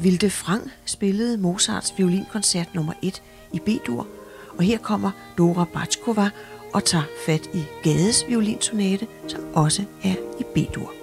Vilde Frang spillede Mozarts violinkoncert nummer 1 i B-dur, og her kommer Dora Batskova og tager fat i Gades violinsonate, som også er i B-dur.